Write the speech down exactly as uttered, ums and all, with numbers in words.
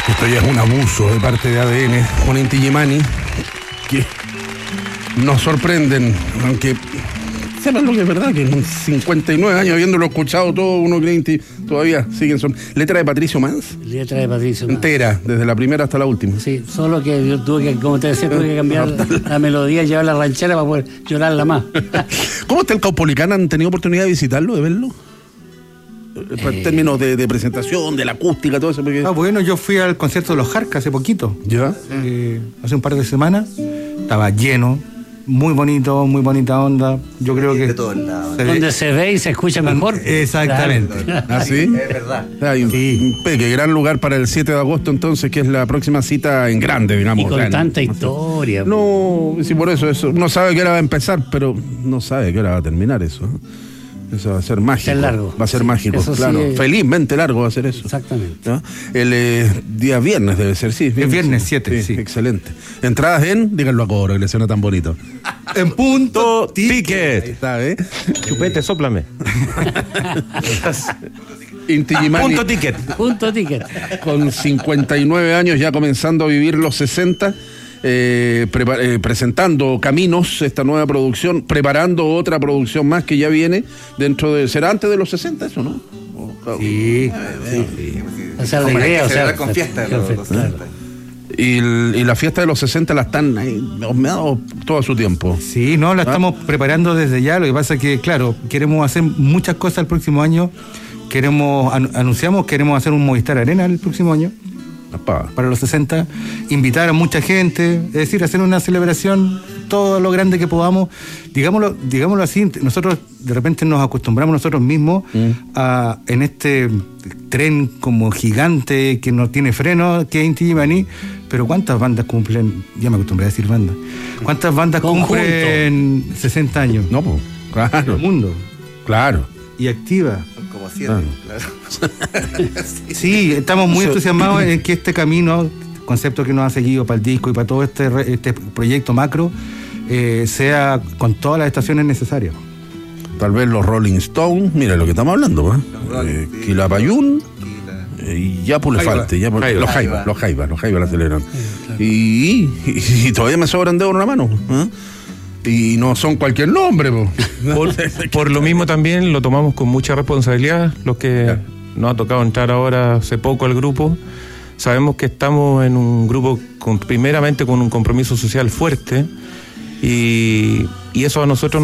Esto ya es un abuso de parte de A D N. Juan Inti Illimani, que nos sorprenden, aunque sepan lo que es verdad, que en cincuenta y nueve años, habiéndolo escuchado todo, uno cree Inti todavía siguen son. Letra de Patricio Mans. Letra de Patricio Mans. Entera, desde la primera hasta la última. Sí, solo que yo tuve que, como te decía, tuve que cambiar la melodía y llevar la ranchera para poder llorarla más. ¿Cómo está el Caupolicán? ¿Han tenido oportunidad de visitarlo, de verlo? En eh, términos de, de presentación, de la acústica, todo eso. Porque... Ah, bueno, yo fui al concierto de los Jarcas hace poquito. ¿Ya? Eh, hace un par de semanas. Estaba lleno, muy bonito, muy bonita onda. Yo creo que... De todos lados. Se donde se ve y se escucha mejor. Exactamente. Claro. ¿Ah, sí? Es verdad. Hay un, Sí. un peque, gran lugar para el siete de agosto, entonces, que es la próxima cita en grande, digamos. Y con grande. tanta historia. No, sí, por eso, eso. No sabe a qué hora va a empezar, pero no sabe a qué hora va a terminar eso. Eso va a ser mágico. Es largo. Va a ser mágico, Eso claro. sí es... Felizmente largo va a ser eso. Exactamente. ¿No? El eh, día viernes debe ser, sí. El viernes siete, sí, sí. Excelente. Entradas en, díganlo a coro, que le suena tan bonito. En punto Ticket. Ahí está, ¿eh? Chupete, sóplame. Inti Illimani, Punto ticket. Punto ticket. con cincuenta y nueve años, ya comenzando a vivir los sesenta. Eh, prepar- eh, presentando Caminos, esta nueva producción, preparando otra producción más que ya viene dentro de... ¿Será antes de los sesenta eso, no? O, Sí. sí. O sea, la Como hay idea, que o sea, celebrar con fiesta de los- los claro. sesenta. Y, el- y la fiesta de los sesenta la están ahí, me ha dado todo su tiempo. Sí, no, la ¿Ah? estamos preparando desde ya. Lo que pasa es que, claro, queremos hacer muchas cosas el próximo año. Queremos, an- anunciamos, queremos hacer un Movistar Arena el próximo año. Apá. Para los sesenta, invitar a mucha gente, es decir, hacer una celebración todo lo grande que podamos, digámoslo, digámoslo así. Nosotros de repente nos acostumbramos nosotros mismos mm. a, en este tren como gigante que no tiene freno, que es Inti Illimani, pero ¿cuántas bandas cumplen? Ya me acostumbré a decir bandas. ¿Cuántas bandas Conjunto. cumplen sesenta años? No, pues, En claro, el mundo. claro. Y activa. Son como siete, claro. Sí, estamos muy Eso- entusiasmados en que este camino, concepto que nos ha seguido para el disco y para todo este, re- este proyecto macro, eh, sea con todas las estaciones necesarias. Tal vez los Rolling Stones, mira lo que estamos hablando, ¿eh? Los Rolling, Eh, sí. Quilapayún, Tranquila. eh, y ya pues le Jaiba. falte, ya pues- Jaiba. los Jaiba, Jaiba. los Jaiba, los Jaiba la celebran. Y, y, y todavía me sobran dedos en una mano, ¿eh? Y no son cualquier nombre, po. Por, por lo mismo también lo tomamos con mucha responsabilidad, los que nos ha tocado entrar ahora hace poco al grupo. Sabemos que estamos en un grupo con, primeramente con un compromiso social fuerte y, y eso a nosotros